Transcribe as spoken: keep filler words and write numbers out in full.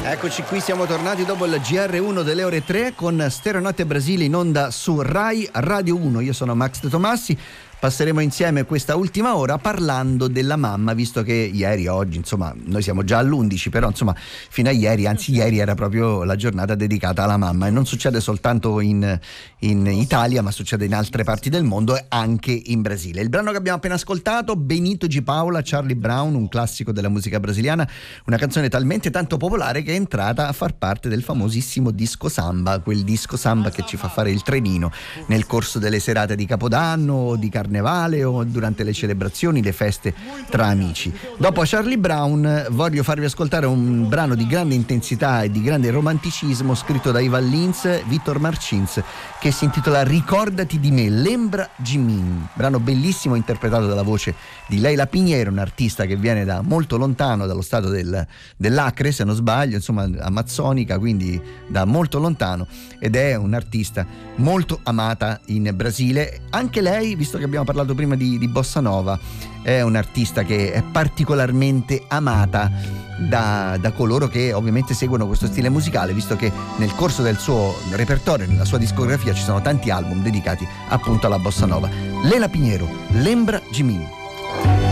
Eccoci qui, siamo tornati dopo il G R uno delle ore tre con Stereonotte Brasile in onda su Rai Radio uno. Io sono Max De Tomassi. Passeremo insieme questa ultima ora parlando della mamma, visto che ieri, oggi, insomma, noi siamo già all'undici, però insomma fino a ieri, anzi ieri era proprio la giornata dedicata alla mamma, e non succede soltanto in, in Italia, ma succede in altre parti del mondo e anche in Brasile. Il brano che abbiamo appena ascoltato, Benito G. Paula, Charlie Brown, un classico della musica brasiliana, una canzone talmente tanto popolare che è entrata a far parte del famosissimo disco samba, quel disco samba che ci fa fare il trenino nel corso delle serate di Capodanno o di Carnevale o durante le celebrazioni, le feste tra amici. Dopo Charlie Brown voglio farvi ascoltare un brano di grande intensità e di grande romanticismo scritto da Ivan Lins, Victor Martins, che si intitola Ricordati di me, Lembra de mim, brano bellissimo interpretato dalla voce di Leila Pinheiro, un'artista che viene da molto lontano, dallo stato del, dell'Acre se non sbaglio, insomma amazzonica, quindi da molto lontano, ed è un'artista molto amata in Brasile. Anche lei, visto che abbiamo parlato prima di, di Bossa Nova, è un'artista che è particolarmente amata da, da coloro che ovviamente seguono questo stile musicale, visto che nel corso del suo repertorio, nella sua discografia, ci sono tanti album dedicati appunto alla Bossa Nova. Leila Pinheiro, Lembra de mim.